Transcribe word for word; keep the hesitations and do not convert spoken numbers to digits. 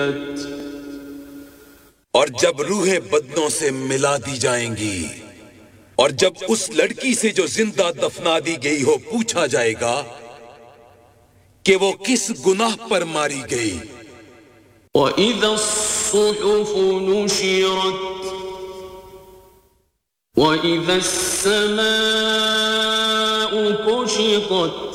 और जब रूहें बदनों से मिला दी जाएंगी और जब उस लड़की से जो जिंदा दफना दी गई हो पूछा जाएगा कि वो किस गुनाह पर मारी गई। وَإِذَا الصُّحُفُ نُشِرَتْ وَإِذَا السَّمَاءُ كُشِطَتْ